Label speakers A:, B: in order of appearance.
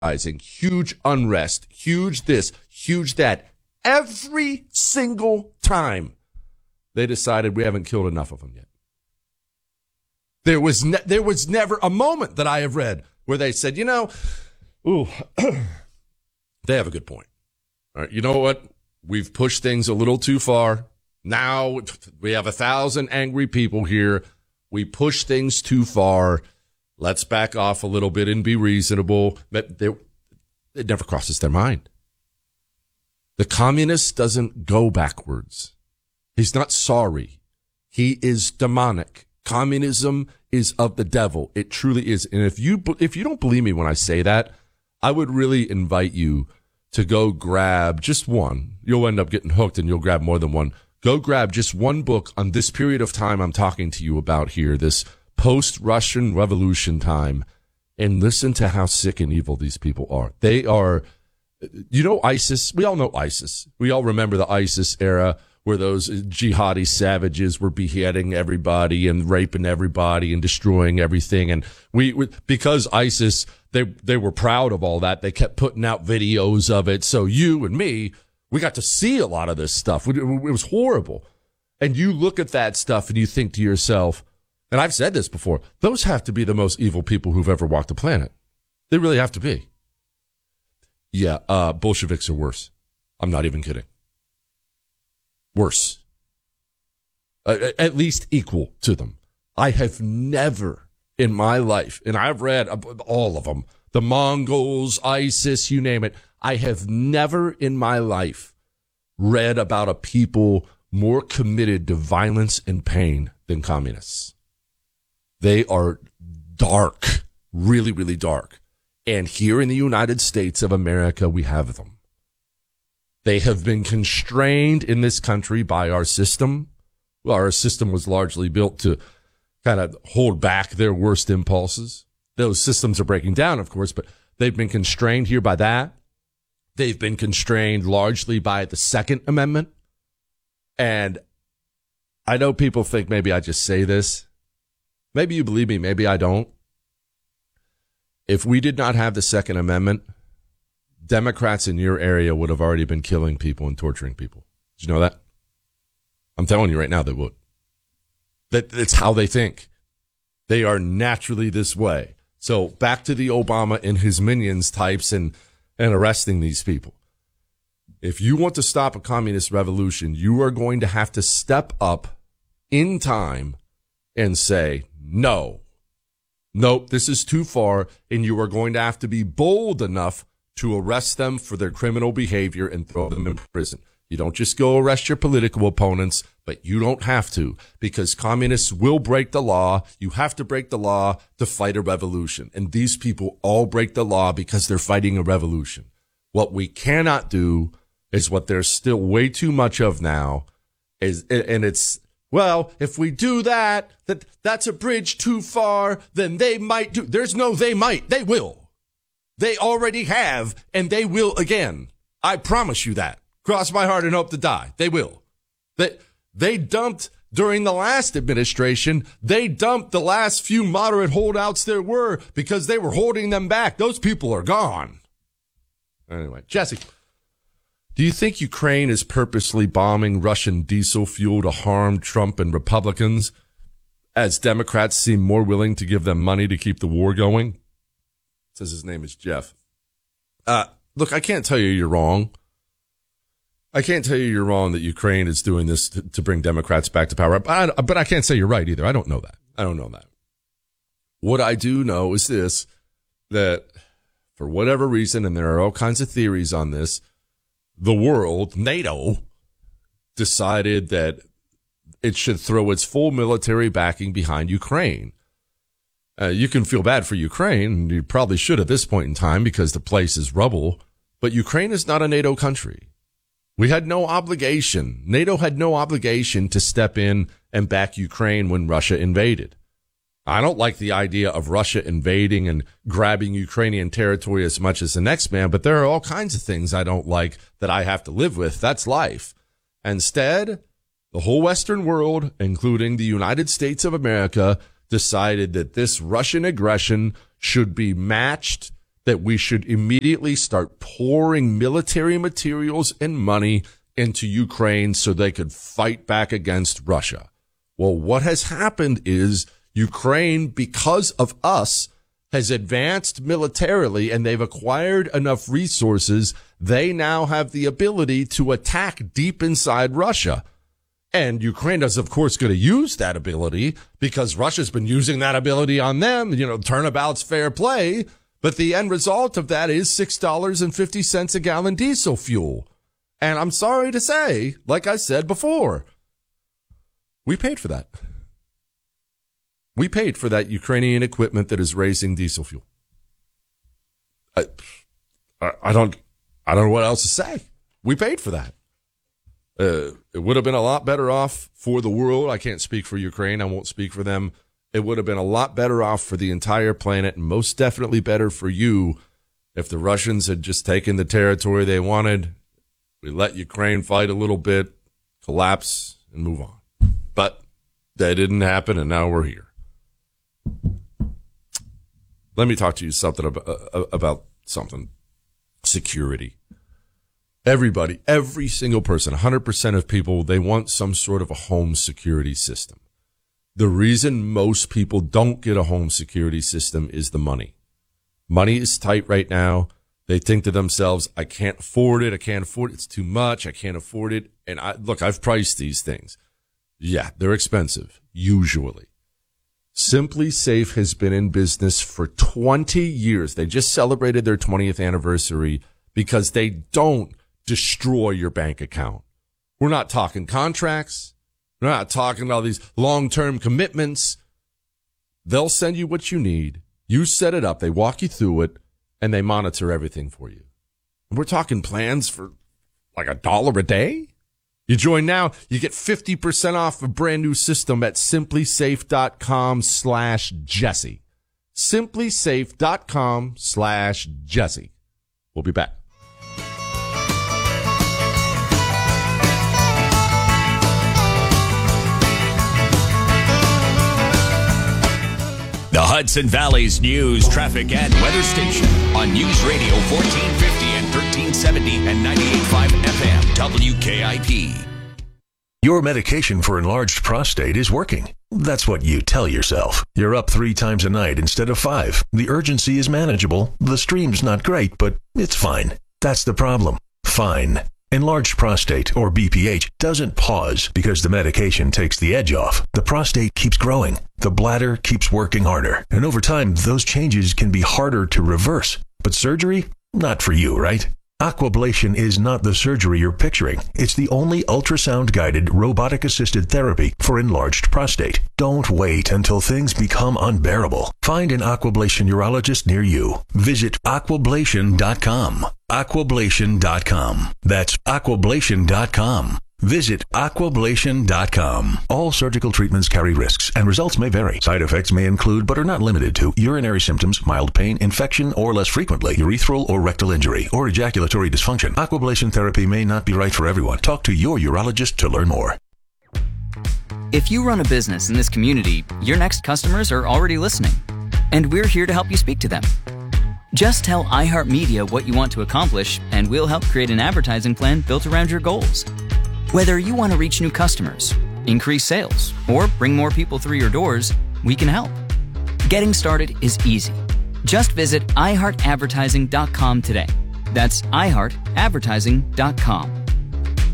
A: huge unrest, huge this, huge that. Every single time they decided we haven't killed enough of them yet. There was never a moment that I have read where they said, they have a good point. All right, you know what? We've pushed things a little too far. Now we have 1,000 angry people here. We push things too far. Let's back off a little bit and be reasonable. But it never crosses their mind. The communist doesn't go backwards. He's not sorry. He is demonic. Communism is of the devil. It truly is. And if you don't believe me when I say that, I would really invite you to go grab just one. You'll end up getting hooked and you'll grab more than one. Go grab just one book on this period of time I'm talking to you about here, this post-Russian Revolution time, and listen to how sick and evil these people are. They are, ISIS. We all know ISIS. We all remember the ISIS era where those jihadi savages were beheading everybody and raping everybody and destroying everything. And because ISIS, they were proud of all that. They kept putting out videos of it. So you and me, we got to see a lot of this stuff. It was horrible. And you look at that stuff and you think to yourself, and I've said this before, those have to be the most evil people who've ever walked the planet. They really have to be. Yeah, Bolsheviks are worse. I'm not even kidding. Worse. At least equal to them. I have never in my life, and I've read all of them, the Mongols, ISIS, you name it. I have never in my life read about a people more committed to violence and pain than communists. They are dark, really, really dark. And here in the United States of America, we have them. They have been constrained in this country by our system. Well, our system was largely built to kind of hold back their worst impulses. Those systems are breaking down, of course, but they've been constrained here by that. They've been constrained largely by the Second Amendment. And I know people think maybe I just say this. Maybe you believe me, maybe I don't. If we did not have the Second Amendment, Democrats in your area would have already been killing people and torturing people. Did you know that? I'm telling you right now they would. That's how they think. They are naturally this way. So back to the Obama and his minions types and arresting these people. If you want to stop a communist revolution, you are going to have to step up in time and say, no, nope, this is too far, and you are going to have to be bold enough to arrest them for their criminal behavior and throw them in prison. You don't just go arrest your political opponents, but you don't have to, because communists will break the law. You have to break the law to fight a revolution. And these people all break the law because they're fighting a revolution. What we cannot do is what there's still way too much of now well, if we do that's a bridge too far, then they might do. There's no they might. They will. They already have, and they will again. I promise you that. Cross my heart and hope to die. They will. They dumped, during the last administration, they dumped the last few moderate holdouts there were because they were holding them back. Those people are gone. Anyway, Jesse, do you think Ukraine is purposely bombing Russian diesel fuel to harm Trump and Republicans as Democrats seem more willing to give them money to keep the war going? It says his name is Jeff. Look, I can't tell you you're wrong. I can't tell you you're wrong that Ukraine is doing this to bring Democrats back to power. But I can't say you're right either. I don't know that. What I do know is this, that for whatever reason, and there are all kinds of theories on this, the world, NATO, decided that it should throw its full military backing behind Ukraine. You can feel bad for Ukraine, and you probably should at this point in time because the place is rubble, but Ukraine is not a NATO country. We had no obligation. NATO had no obligation to step in and back Ukraine when Russia invaded. I don't like the idea of Russia invading and grabbing Ukrainian territory as much as the next man, but there are all kinds of things I don't like that I have to live with. That's life. Instead, the whole Western world, including the United States of America, decided that this Russian aggression should be matched that we should immediately start pouring military materials and money into Ukraine so they could fight back against Russia. Well, what has happened is Ukraine, because of us, has advanced militarily and they've acquired enough resources. They now have the ability to attack deep inside Russia. And Ukraine is, of course, going to use that ability because Russia's been using that ability on them. Turnabout's fair play. But the end result of that is $6.50 a gallon diesel fuel. And I'm sorry to say, like I said before, we paid for that. We paid for that Ukrainian equipment that is raising diesel fuel. I don't know what else to say. We paid for that. It would have been a lot better off for the world. I can't speak for Ukraine. I won't speak for them. It would have been a lot better off for the entire planet, and most definitely better for you if the Russians had just taken the territory they wanted. We let Ukraine fight a little bit, collapse, and move on. But that didn't happen, and now we're here. Let me talk to you about something. Security. Everybody, every single person, 100% of people, they want some sort of a home security system. The reason most people don't get a home security system is the money. Money is tight right now. They think to themselves, I can't afford it. It's too much. I can't afford it. And I've priced these things. Yeah, they're expensive, usually. Simply Safe has been in business for 20 years. They just celebrated their 20th anniversary because they don't destroy your bank account. We're not talking contracts. We're not talking about these long-term commitments. They'll send you what you need. You set it up. They walk you through it, and they monitor everything for you. We're talking plans for like $1 a day. You join now, you get 50% off a brand new system at simplysafe.com/Jesse. simplysafe.com/Jesse. We'll be back.
B: The Hudson Valley's news, traffic, and weather station on News Radio 1450 and 1370 and 98.5 FM WKIP.
C: Your medication for enlarged prostate is working. That's what you tell yourself. You're up 3 times a night instead of 5. The urgency is manageable. The stream's not great, but it's fine. That's the problem. Fine. Enlarged prostate, or BPH, doesn't pause because the medication takes the edge off. The prostate keeps growing. The bladder keeps working harder. And over time, those changes can be harder to reverse. But surgery? Not for you, right? Aquablation is not the surgery you're picturing. It's the only ultrasound-guided, robotic-assisted therapy for enlarged prostate. Don't wait until things become unbearable. Find an Aquablation urologist near you. Visit aquablation.com. Aquablation.com. That's aquablation.com. Visit aquablation.com. All surgical treatments carry risks, and results may vary. Side effects may include, but are not limited to, urinary symptoms, mild pain, infection, or less frequently, urethral or rectal injury, or ejaculatory dysfunction. Aquablation therapy may not be right for everyone. Talk to your urologist to learn more.
D: If you run a business in this community, your next customers are already listening, and we're here to help you speak to them. Just tell iHeartMedia what you want to accomplish, and we'll help create an advertising plan built around your goals. Whether you want to reach new customers, increase sales, or bring more people through your doors, we can help. Getting started is easy. Just visit iHeartAdvertising.com today. That's iHeartAdvertising.com.